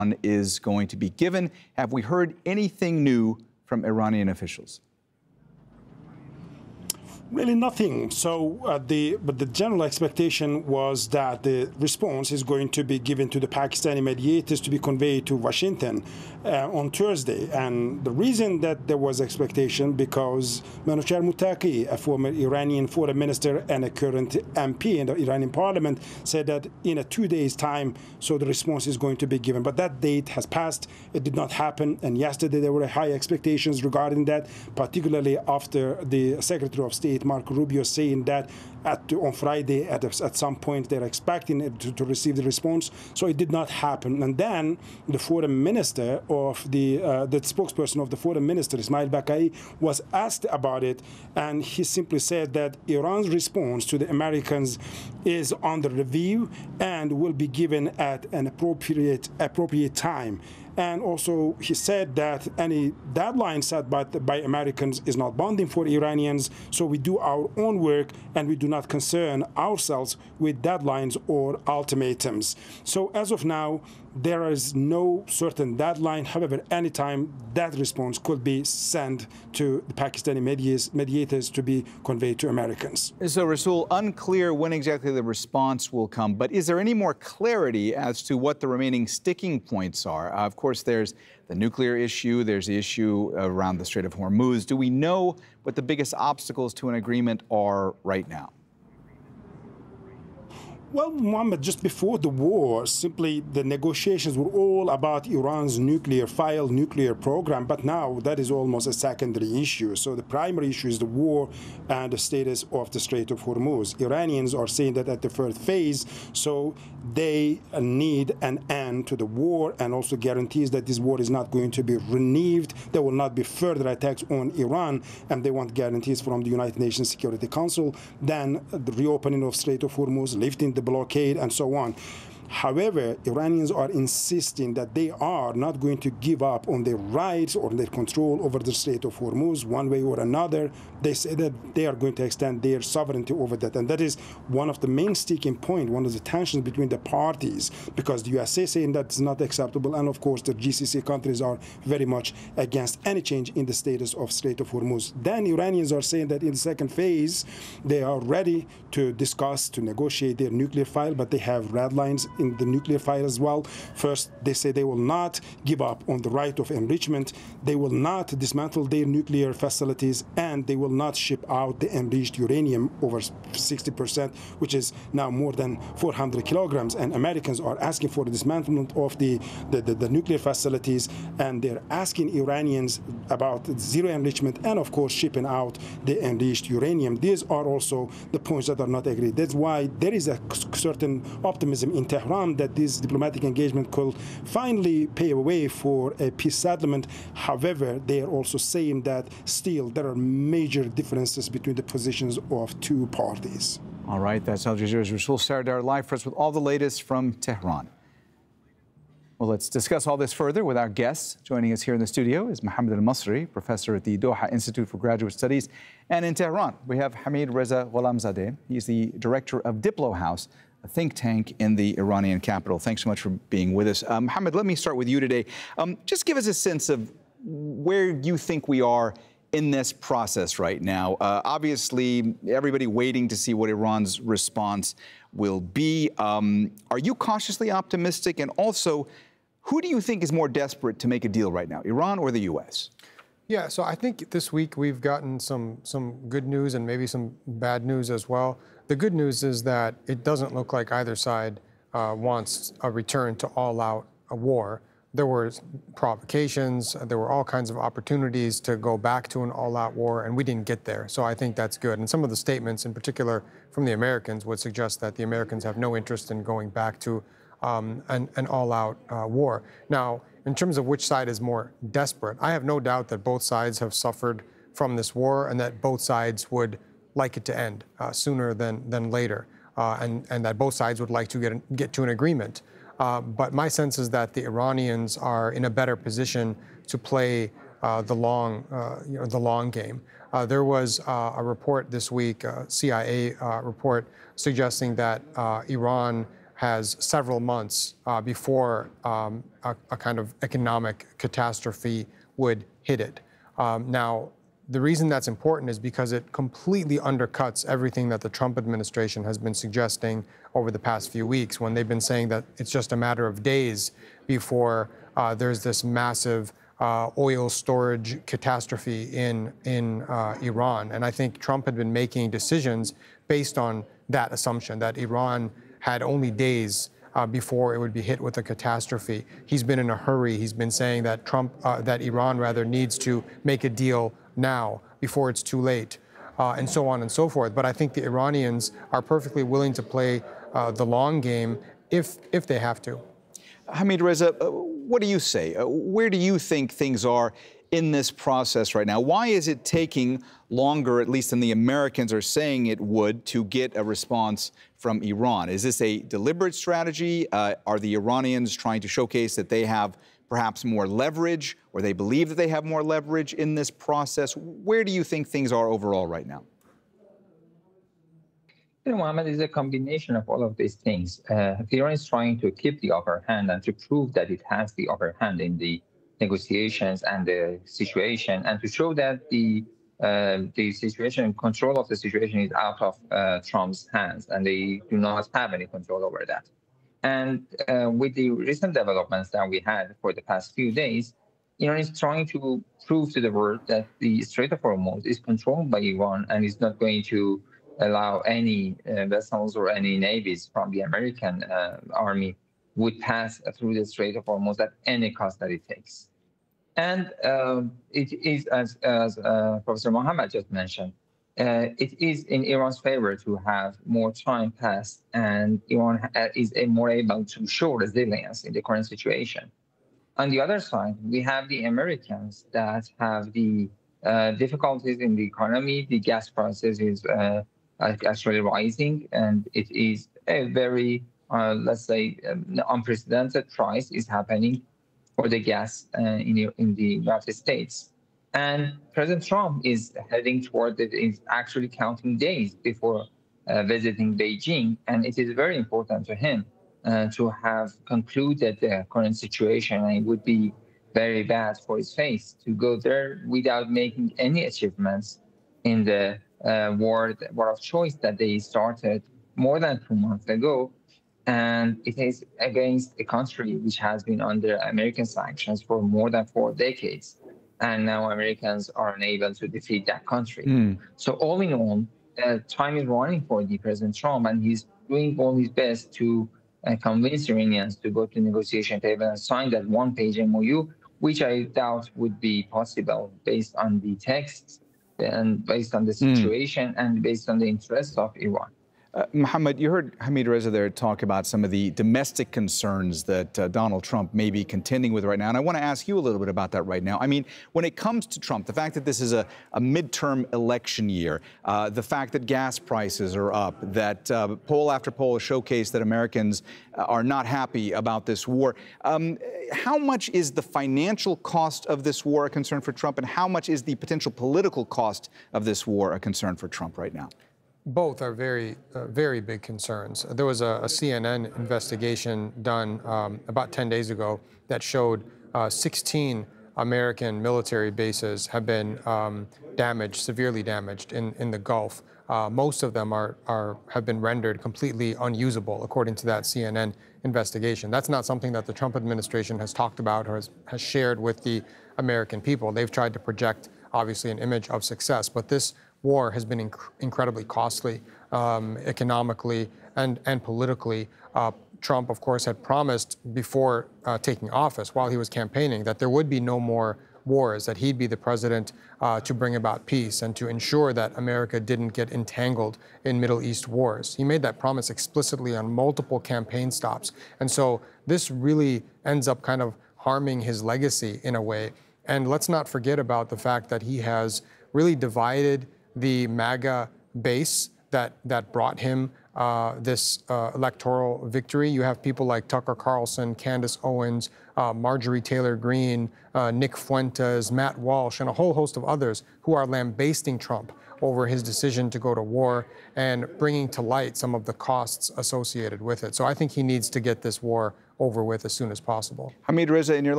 is going to be given. Have we heard anything new from Iranian officials? Really nothing. So, but the general expectation was that the response is going to be given to the Pakistani mediators to be conveyed to Washington on Thursday. And the reason that there was expectation because Manouchehr Mottaqi, a former Iranian foreign minister and a current MP in the Iranian parliament, said that in a 2 days' time, so the response is going to be given. But that date has passed. It did not happen. And yesterday there were high expectations regarding that, particularly after the Secretary of State Marco Rubio saying that on Friday at some point they're expecting it to receive the response. So it did not happen. And then the foreign minister of the spokesperson of the foreign minister, Ismail Baqai, was asked about it, and he simply said that Iran's response to the Americans is under review and will be given at an appropriate time. And also, he said that any deadline set by Americans is not binding for Iranians, so we do our own work and we do not concern ourselves with deadlines or ultimatums. So as of now, there is no certain deadline. However, anytime that response could be sent to the Pakistani mediators to be conveyed to Americans. So, Rasool, unclear when exactly the response will come, but is there any more clarity as to what the remaining sticking points are? Of course, there's the nuclear issue, there's the issue around the Strait of Hormuz. Do we know what the biggest obstacles to an agreement are right now? Well, Mohammed, just before the war, simply the negotiations were all about Iran's nuclear program, but now that is almost a secondary issue. So the primary issue is the war and the status of the Strait of Hormuz. Iranians are saying that at the first phase, so they need an end to the war and also guarantees that this war is not going to be renewed. There will not be further attacks on Iran, and they want guarantees from the United Nations Security Council, then the reopening of Strait of Hormuz, lifting the blockade, and so on. However, Iranians are insisting that they are not going to give up on their rights or their control over the Strait of Hormuz one way or another. They say that they are going to extend their sovereignty over that. And that is one of the main sticking points, one of the tensions between the parties, because the USA saying that's not acceptable. And of course, the GCC countries are very much against any change in the status of Strait of Hormuz. Then Iranians are saying that in the second phase, they are ready to discuss, to negotiate their nuclear file, but they have red lines in the nuclear file as well. First, they say they will not give up on the right of enrichment, they will not dismantle their nuclear facilities, and they will not ship out the enriched uranium over 60%, which is now more than 400 kilograms. And Americans are asking for the dismantlement of the nuclear facilities, and they're asking Iranians about zero enrichment and, of course, shipping out the enriched uranium. These are also the points that are not agreed. That's why there is a certain optimism in Tehran that this diplomatic engagement could finally pave a way for a peace settlement. However, they are also saying that still there are major differences between the positions of two parties. All right, that's Al Jazeera's Rasool Sardar live for us with all the latest from Tehran. Well, let's discuss all this further with our guests. Joining us here in the studio is Mohammed Al-Masri, professor at the Doha Institute for Graduate Studies. And in Tehran, we have Hamid Reza Gholamzadeh. He's the director of Diplo House, a think tank in the Iranian capital. Thanks so much for being with us. Mohammed, let me start with you today. Just give us a sense of where you think we are in this process right now. Obviously, everybody waiting to see what Iran's response will be. Are you cautiously optimistic? And also, who do you think is more desperate to make a deal right now, Iran or the U.S.? Yeah, so I think this week we've gotten some good news and maybe some bad news as well. The good news is that it doesn't look like either side wants a return to all-out war. There were provocations, there were all kinds of opportunities to go back to an all-out war, and we didn't get there. So I think that's good. And some of the statements, in particular from the Americans, would suggest that the Americans have no interest in going back to an all-out war. Now, in terms of which side is more desperate, I have no doubt that both sides have suffered from this war and that both sides would like it to end sooner than later, and that both sides would like to get to an agreement. But my sense is that the Iranians are in a better position to play the long game. There was a report this week, a CIA report, suggesting that Iran has several months before a kind of economic catastrophe would hit it. Now, the reason that's important is because it completely undercuts everything that the Trump administration has been suggesting over the past few weeks, when they've been saying that it's just a matter of days before there's this massive oil storage catastrophe in Iran. And I think Trump had been making decisions based on that assumption, that Iran had only days before it would be hit with a catastrophe. He's been in a hurry. He's been saying that that Iran rather needs to make a deal now before it's too late, and so on and so forth. But I think the Iranians are perfectly willing to play the long game if they have to. Hamid Reza, what do you say? Where do you think things are in this process right now? Why is it taking longer, at least than the Americans are saying it would, to get a response from Iran? Is this a deliberate strategy? Are the Iranians trying to showcase that they have perhaps more leverage, or they believe that they have more leverage in this process? Where do you think things are overall right now? Mohammed, is a combination of all of these things. Iran is trying to keep the upper hand and to prove that it has the upper hand in the negotiations and the situation, and to show that the situation, control of the situation is out of Trump's hands, and they do not have any control over that. And with the recent developments that we had for the past few days, Iran is trying to prove to the world that the Strait of Hormuz is controlled by Iran and is not going to allow any vessels or any navies from the American army would pass through the Strait of Hormuz at any cost that it takes. And it is, as Professor Mohammed just mentioned, it is in Iran's favor to have more time pass, and Iran is more able to show resilience in the current situation. On the other side, we have the Americans that have the difficulties in the economy. The gas prices is actually rising, and it is a very, let's say, unprecedented price is happening for the gas in the United States. And President Trump is heading toward it, is actually counting days before visiting Beijing. And it is very important to him to have concluded the current situation. And it would be very bad for his face to go there without making any achievements in the war of choice that they started more than 2 months ago. And it is against a country which has been under American sanctions for more than 4 decades. And now Americans are unable to defeat that country. So all in all, time is running for the President Trump, and he's doing all his best to convince Iranians to go to the negotiation table and sign that one-page MOU, which I doubt would be possible based on the text and based on the situation and based on the interests of Iran. Mohammed, you heard Hamid Reza there talk about some of the domestic concerns that Donald Trump may be contending with right now. And I want to ask you a little bit about that right now. I mean, when it comes to Trump, the fact that this is a midterm election year, the fact that gas prices are up, that poll after poll showcase that Americans are not happy about this war. How much is the financial cost of this war a concern for Trump, and how much is the potential political cost of this war a concern for Trump right now? Both are very, very big concerns. There was a CNN investigation done about 10 days ago that showed 16 American military bases have been damaged, severely damaged in the Gulf. Most of them have been rendered completely unusable, according to that CNN investigation. That's not something that the Trump administration has talked about or has shared with the American people. They've tried to project, obviously, an image of success, but this war has been incredibly costly economically and politically. Trump, of course, had promised before taking office, while he was campaigning, that there would be no more wars, that he'd be the president to bring about peace and to ensure that America didn't get entangled in Middle East wars. He made that promise explicitly on multiple campaign stops. And so this really ends up kind of harming his legacy in a way. And let's not forget about the fact that he has really divided the MAGA base that brought him this electoral victory. You have people like Tucker Carlson, Candace Owens, Marjorie Taylor Greene, Nick Fuentes, Matt Walsh, and a whole host of others who are lambasting Trump over his decision to go to war and bringing to light some of the costs associated with it. So I think he needs to get this war over with as soon as possible. Hamid Reza, in your